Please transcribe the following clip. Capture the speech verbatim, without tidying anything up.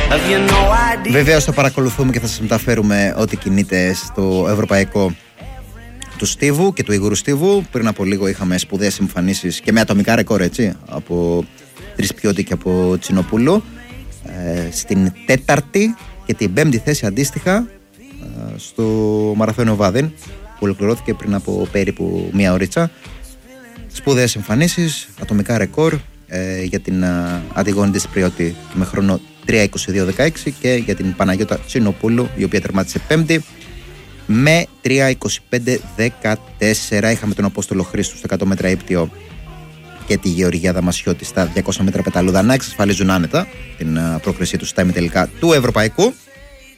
Βεβαίως θα παρακολουθούμε και θα σας μεταφέρουμε ό,τι κινείται στο ευρωπαϊκό του Στίβου και του Ιγούρου Στίβου. Πριν από λίγο είχαμε σπουδαίες εμφανίσεις και με ατομικά ρεκόρ, έτσι, από Τρισπιώτη και από Τσινοπούλου. Ε, στην τέταρτη και την πέμπτη θέση αντίστοιχα ε, στο Μαραθώνιο Βάδεν, που ολοκληρώθηκε πριν από περίπου μία ωρίτσα. Σπουδαίες εμφανίσεις, ατομικά ρεκόρ ε, για την ε, Αντιγόνη Τρισπιώτη με χρόνο τρία είκοσι δύο δεκαέξι και για την Παναγιώτα Τσινοπούλου, η οποία τερμάτισε πέμπτη με τρία είκοσι πέντε δεκατέσσερα. Είχαμε τον Απόστολο Χρήστου στα εκατό μέτρα ύπτιο και τη Γεωργία Δαμασιώτη στα διακόσια μέτρα πεταλούδα να εξασφαλίζουν άνετα την πρόκρισή του στα ημιτελικά του Ευρωπαϊκού.